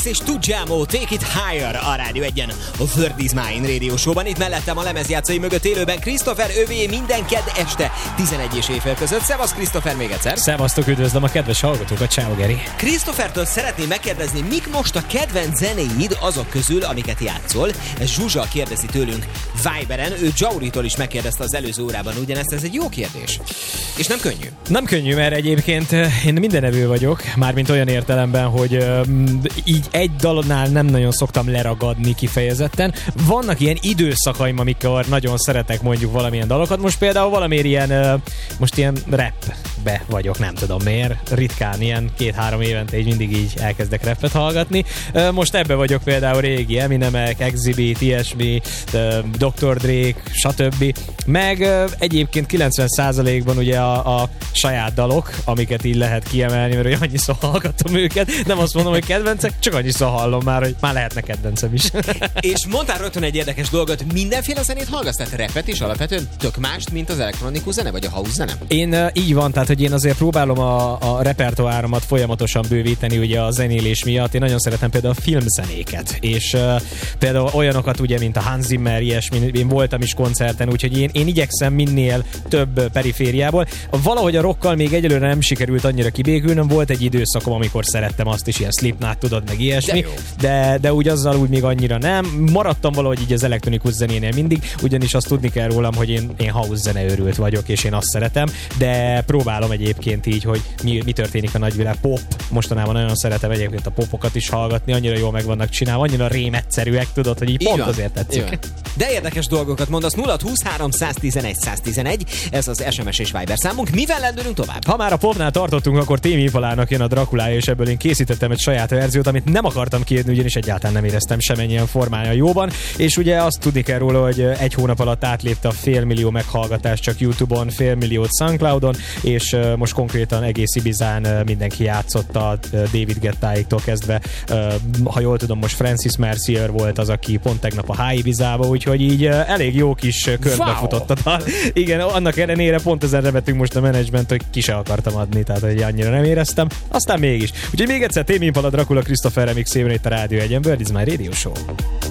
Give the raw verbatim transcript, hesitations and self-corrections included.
És Tudjamo, Take It Higher a Rádió egyen, a Word is Mine Radio Show-ban. Itt mellettem a lemezjátszói mögött élőben Christopher, övé minden kedd este tizenegy és éjfél között. Szevasz Christopher még egyszer. Szevasztok, üdvözlöm a kedves hallgatókat, ciao Geri. Christophertől szeretném megkérdezni, mik most a kedvenc zenéid azok közül, amiket játszol. Ez Zsuzsa kérdezi tőlünk Viberen, ő Jauritól is megkérdezte az előző órában ugyanezt, ez egy jó kérdés. És nem könnyű. Nem könnyű, mert egyébként én mindenevő vagyok, mármint olyan értelemben, hogy uh, így egy dalnál nem nagyon szoktam leragadni kifejezetten. Vannak ilyen időszakaim, amikor nagyon szeretek mondjuk valamilyen dalokat. Most például valamiért ilyen, uh, most ilyen rapbe vagyok, nem tudom miért. Ritkán, ilyen két-három évente így mindig így elkezdek rapet hallgatni. Uh, most ebbe vagyok például régi Eminemek, Exhibit, ilyesmi, uh, doktor Dre, stb. Meg uh, egyébként kilencven százalékban ugye a, a saját dalok, amiket így lehet kiemelni, mert annyiszor hallgatom őket. Nem azt mondom, hogy kedvencek, csak annyiszor hallom már, hogy már lehetne kedvencem is. És mondtál rögtön egy érdekes dolgot, mindenféle zenét hallgatsz, tehát rapet is alapvetően tök mást, mint az elektronikus zene, vagy a house zene? Én uh, így van, tehát hogy én azért próbálom a, a repertoáromat folyamatosan bővíteni ugye a zenélés miatt. Én nagyon szeretem például a filmzenéket, és uh, például olyanokat ugye, mint a Hans Zimmer, ilyesmi, én voltam is koncerten, úgyhogy én, én igyekszem minél több perifériából. Valahogy a rockkal még egyelőre nem sikerült annyira kibékülnöm, volt egy időszakom, amikor szerettem azt is, ilyen Slipknot, tudod, meg ilyesmi, de, de, de úgy azzal úgy még annyira nem. Maradtam valahogy így az elektronikus zenénél mindig, ugyanis azt tudni kell rólam, hogy én, én house zeneőrült vagyok, és én azt szeretem, de próbálom egyébként így, hogy mi, mi történik a nagyvilág. Pop, mostanában nagyon szeretem egyébként a popokat is hallgatni, annyira jól meg vannak csinálva, annyira rémegyszerűek, tudod, hogy így, így pont van. Azért tetszik. Igen. De érdekes dolgokat mondasz, nulla húsz-három száztizenegy száztizenegy, ez az es em es és Viber számunk. Mivel lendülünk tovább? Ha már a popnál tartottunk, akkor Témi Ipalának jön a Drakulája, és ebből én készítettem egy saját verziót, amit nem akartam kiadni, ugyanis egyáltalán nem éreztem semennyien formája jóban, és ugye azt tudni kell róla, hogy egy hónap alatt átlépte a félmillió meghallgatást csak YouTube-on, félmilliót SoundCloudon, és most konkrétan egész Ibizán mindenki játszotta, David Guettáiktól kezdve, ha jól tudom, most Francis Mercier volt az, aki pont tegnap a High Ibizába, úgyhogy így elég jó kis körbe wow. futott a dal. Igen, annak ellenére pont ezen revetünk most a menedzsment, hogy ki se akartam adni, tehát hogy annyira nem éreztem, aztán mégis. Úgyhogy még egyszer Témi Impala, Dracula, Christopher remixében itt a Rádió egyen, Word is Mine Radio Show.